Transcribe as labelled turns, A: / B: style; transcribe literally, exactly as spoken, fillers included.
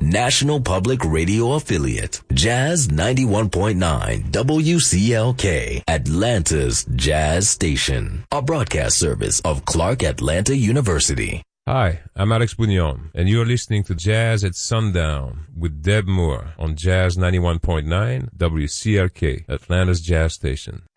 A: National Public Radio Affiliate, Jazz ninety-one point nine W C L K, Atlanta's Jazz Station, a broadcast service of Clark Atlanta University.
B: Hi, I'm Alex Bouillon, and you're listening to Jazz at Sundown with Deb Moore on Jazz ninety-one point nine W C L K, Atlanta's Jazz Station.